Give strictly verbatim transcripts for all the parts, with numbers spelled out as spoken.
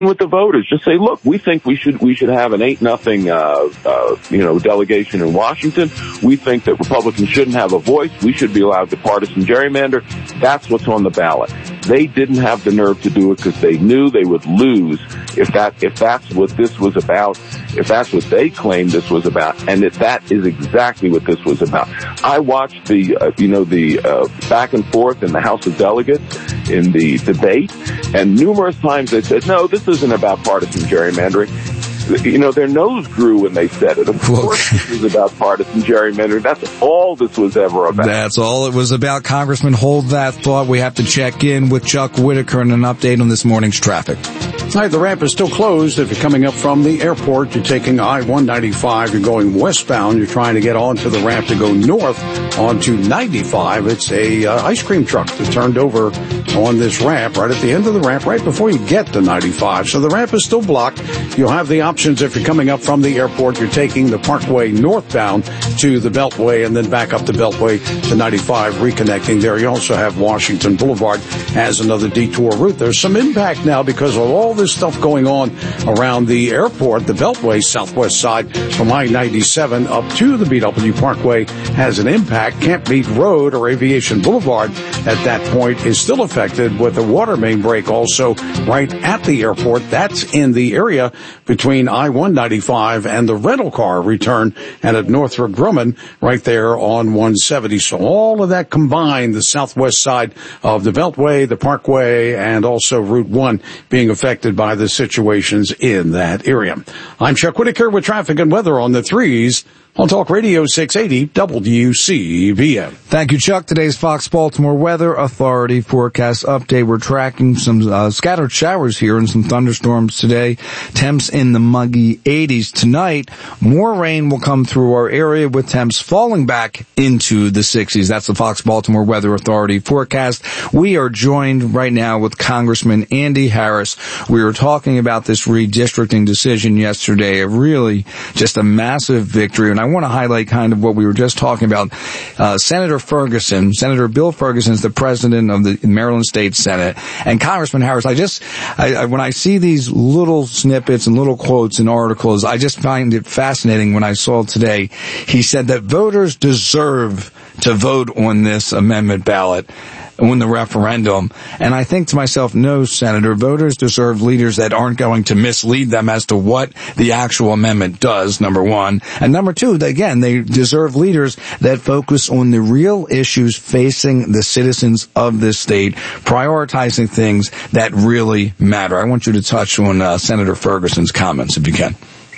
with the voters. Just say, look, we think we should we should have an eight nothing uh, uh, you know delegation in Washington. We think that Republicans shouldn't have a voice. We should be allowed to partisan gerrymander. That's what's on the ballot. They didn't have the nerve to do it because they knew they would lose if that if that's what this was about. If that's what they claimed this was about, and if that is exactly what this was about. I watched the uh, you know the uh, back and forth in the House of Delegates in the debate, and numerous times they said, no, this isn't about partisan gerrymandering. You know, their nose grew when they said it. Of course this was about partisan gerrymandering. That's all this was ever about. That's all it was about. Congressman, hold that thought. We have to check in with Chuck Whitaker and an update on this morning's traffic. All right, the ramp is still closed. If you're coming up from the airport, you're taking I one ninety-five, you're going westbound, you're trying to get onto the ramp to go north onto ninety-five. It's a uh, ice cream truck that turned over on this ramp right at the end of the ramp, right before you get to ninety-five. So the ramp is still blocked. You'll have the options if you're coming up from the airport, you're taking the Parkway northbound to the Beltway and then back up the Beltway to ninety-five, reconnecting there. You also have Washington Boulevard as another detour route. There's some impact now because of all this stuff going on around the airport. The Beltway southwest side from I ninety-seven up to the B W Parkway has an impact. Camp Meade Road or Aviation Boulevard at that point is still affected with a water main break also right at the airport. That's in the area between I one ninety-five and the rental car return and at Northrop Grumman right there on one seventy. So all of that combined, the southwest side of the Beltway, the Parkway, and also Route one being affected by the situations in that area. I'm Chuck Whitaker with traffic and weather on the threes on Talk Radio six eighty W C B M. Thank you, Chuck. Today's Fox Baltimore Weather Authority forecast update. We're tracking some uh, scattered showers here and some thunderstorms today. Temps in the muggy eighties. Tonight, more rain will come through our area with temps falling back into the sixties. That's the Fox Baltimore Weather Authority forecast. We are joined right now with Congressman Andy Harris. We were talking about this redistricting decision yesterday, a really just a massive victory. And I want to highlight kind of what we were just talking about. Uh, Senator Ferguson, Senator Bill Ferguson is the president of the Maryland State Senate. And Congressman Harris, I just, I, I, when I see these little snippets and little quotes in articles, I just find it fascinating. When I saw today, he said that voters deserve to vote on this amendment ballot, on the referendum. And I think to myself, no, Senator, voters deserve leaders that aren't going to mislead them as to what the actual amendment does, number one. And number two, again, they deserve leaders that focus on the real issues facing the citizens of this state, prioritizing things that really matter. I want you to touch on uh, Senator Ferguson's comments, if you can.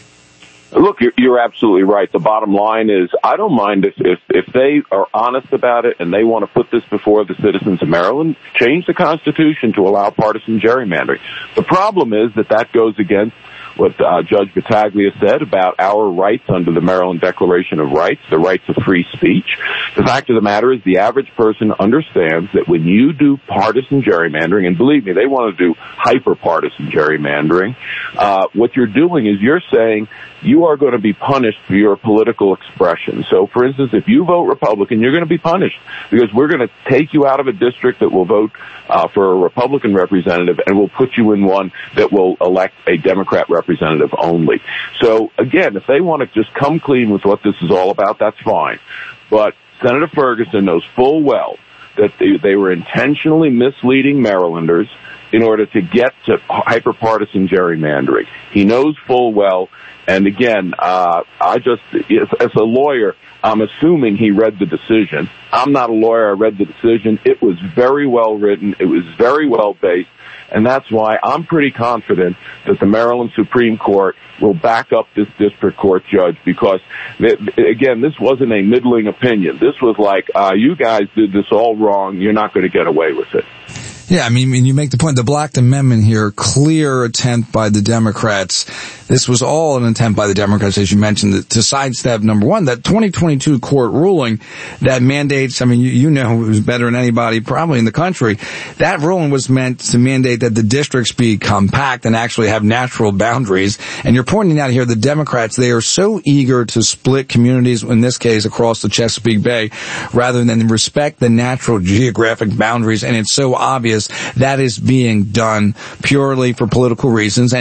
Look, you're, you're absolutely right. The bottom line is, I don't mind if, if if they are honest about it and they want to put this before the citizens of Maryland, change the Constitution to allow partisan gerrymandering. The problem is that that goes against what uh, Judge Battaglia said about our rights under the Maryland Declaration of Rights, the rights of free speech. The fact of the matter is the average person understands that when you do partisan gerrymandering, and believe me, they want to do hyper-partisan gerrymandering, uh, what you're doing is you're saying you are going to be punished for your political expression. So, for instance, if you vote Republican, you're going to be punished because we're going to take you out of a district that will vote uh, for a Republican representative and we'll put you in one that will elect a Democrat representative only. So, again, if they want to just come clean with what this is all about, that's fine. But Senator Ferguson knows full well that they, they were intentionally misleading Marylanders in order to get to hyper-partisan gerrymandering. He knows full well. And again, uh, I just, as a lawyer, I'm assuming he read the decision. I'm not a lawyer. I read the decision. It was very well written. It was very well based. And that's why I'm pretty confident that the Maryland Supreme Court will back up this district court judge because, again, this wasn't a middling opinion. This was like, uh, you guys did this all wrong. You're not going to get away with it. Yeah, I mean, you make the point, the Black Amendment here, clear attempt by the Democrats. This was all an attempt by the Democrats, as you mentioned, to sidestep, number one, that twenty twenty-two court ruling that mandates, I mean, you, you know it was better than anybody probably in the country. That ruling was meant to mandate that the districts be compact and actually have natural boundaries. And you're pointing out here the Democrats, they are so eager to split communities, in this case across the Chesapeake Bay, rather than respect the natural geographic boundaries. And it's so obvious that is being done purely for political reasons. And